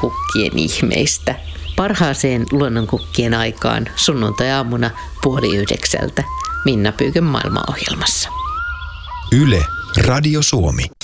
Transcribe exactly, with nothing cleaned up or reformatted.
luonnonkukkien ihmeistä. Parhaaseen luonnonkukkien aikaan sunnuntai-aamuna puoli yhdeksältä Minna Pyykön maailmaohjelmassa. Yle, Radio Suomi.